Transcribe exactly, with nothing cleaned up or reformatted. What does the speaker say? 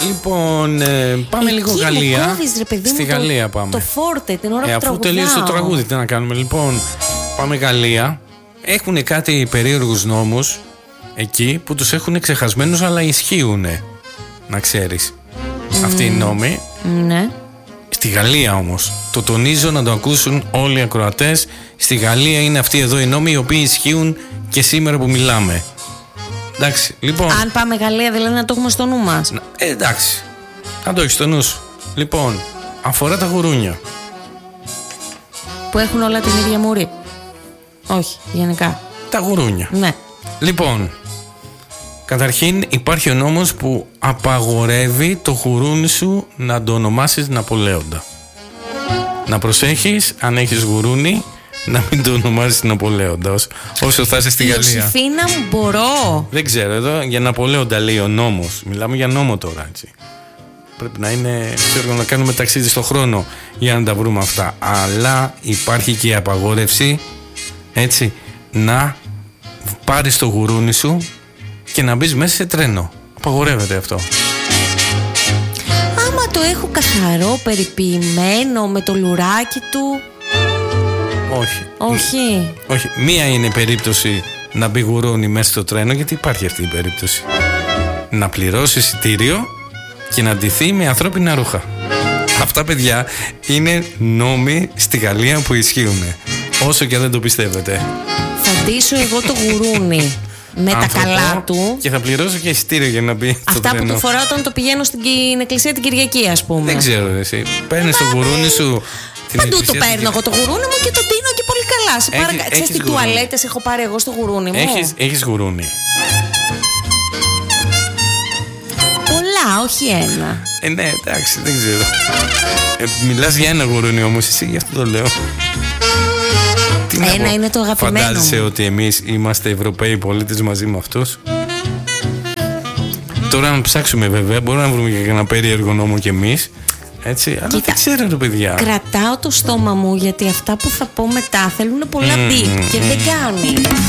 Λοιπόν, ε, πάμε Εκεί λίγο μου Γαλλία. κόβεις, ρε παιδί μου, Στη το- Γαλλία πάμε. Το φόρτε την ώρα Ε, που αφού τραγουδάω. τελείωσε το τραγούδι, τι να κάνουμε. Λοιπόν, πάμε Γαλλία. Έχουν κάτι περίεργους νόμους εκεί που τους έχουν ξεχασμένους, αλλά ισχύουν. Να ξέρεις. Mm. Αυτοί οι νόμοι. Ναι. Στη Γαλλία όμως. Το τονίζω να το ακούσουν όλοι οι ακροατές. Στη Γαλλία είναι αυτοί εδώ οι νόμοι οι οποίοι ισχύουν και σήμερα που μιλάμε. Εντάξει, λοιπόν. Αν πάμε Γαλλία, δηλαδή να το έχουμε στο νου μας. Ε, εντάξει. Να το έχεις στο νου σου. Λοιπόν, αφορά τα γουρούνια. Που έχουν όλα την ίδια μουρή. Όχι, γενικά. Τα γουρούνια. Ναι. Λοιπόν, καταρχήν υπάρχει ο νόμος που απαγορεύει το γουρούνι σου να το ονομάσεις Ναπολέοντα. Να προσέχεις, αν έχεις γουρούνι, να μην το ονομάσεις Ναπολέοντα όσο, όσο θα είσαι στη Γαλλία. Ιωσήφινα μου, μπορώ. Δεν ξέρω, εδώ για Ναπολέοντα λέει ο νόμος. Μιλάμε για νόμο τώρα, έτσι. Πρέπει να είναι, ξέρω, να κάνουμε ταξίδι στον χρόνο για να τα βρούμε αυτά. Αλλά υπάρχει και η απαγόρευση, έτσι, να πάρεις το γουρούνι σου και να μπεις μέσα σε τρένο. Απαγορεύεται αυτό. Άμα το έχω καθαρό, περιποιημένο, με το λουράκι του. Όχι. Όχι. Όχι. Μία είναι περίπτωση να μπει γουρούνι μέσα στο τρένο, γιατί υπάρχει αυτή η περίπτωση. Να πληρώσει εισιτήριο και να ντυθεί με ανθρώπινα ρούχα. Αυτά, παιδιά, είναι νόμοι στη Γαλλία που ισχύουν. Όσο και δεν το πιστεύετε. Θα ντύσω εγώ το γουρούνι με Άνθρωπο, τα καλά του. Και θα πληρώσω και εισιτήριο για να μπει στο Αυτά τρένο. που το φοράω όταν το πηγαίνω στην κι- εκκλησία την Κυριακή, ας πούμε. Δεν ξέρω, εσύ. Παίρνεις το γουρούνι σου. την Παντού το εκκλησία παίρνω την- εγώ το γουρούνι μου και το ντύνω και πολύ καλά. Σε Έχεις- παρακα... Ξέρεις έχεις τι γουρούνι. τουαλέτες έχω πάρει εγώ στο γουρούνι μου. Έχεις, έχεις γουρούνι. Πολλά, όχι ένα. Ε, ναι, εντάξει, δεν ξέρω. Ε, μιλάς για ένα γουρούνι όμως εσύ, γι' αυτό το λέω. Τι να Ένα πω, είναι το αγαπημένο φαντάζεσαι μου. ότι εμείς είμαστε Ευρωπαίοι πολίτες μαζί με αυτούς? Τώρα να ψάξουμε βέβαια, μπορούμε να βρούμε και ένα περίεργο νόμο κι εμείς. Έτσι, αλλά Κοίτα, δεν ξέρω το παιδιά. Κρατάω το στόμα μου γιατί αυτά που θα πω μετά θέλουν πολλά Μμμ, μπιπ και μμμ. δεν κάνει.